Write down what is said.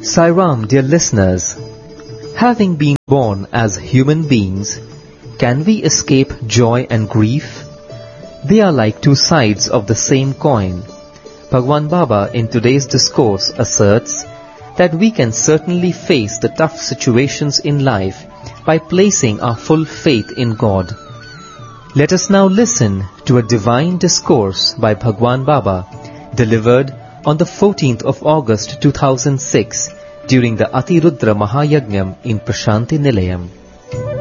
Sai Ram, dear listeners, having been born as human beings, can we escape joy and grief? They are like two sides of the same coin. Bhagwan Baba in today's discourse asserts that we can certainly face the tough situations in life by placing our full faith in God. Let us now listen to a divine discourse by Bhagwan Baba, delivered on the 14th of August 2006 during the Atirudra Mahayagnyam in Prashanti Nilayam.